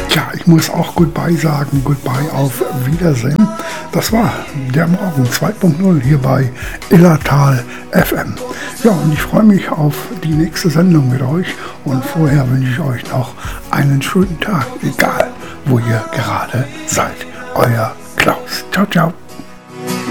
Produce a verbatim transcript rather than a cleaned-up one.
Tja, ich muss auch Goodbye sagen. Goodbye, auf Wiedersehen. Das war der Morgen zwei Punkt null hier bei Illertal F M. Ja, und ich freue mich auf die nächste Sendung mit euch. Und vorher wünsche ich euch noch einen schönen Tag, egal wo ihr gerade seid. Euer Klaus. Ciao, ciao.